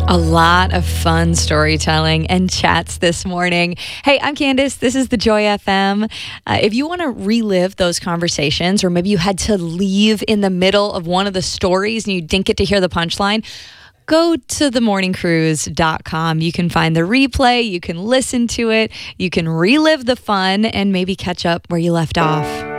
A lot of fun storytelling and chats this morning. Hey, I'm Candace. This is the Joy FM. If you want to relive those conversations, or maybe you had to leave in the middle of one of the stories and you didn't get to hear the punchline, go to themorningcruise.com. You can find the replay, you can listen to it, you can relive the fun, and maybe catch up where you left off.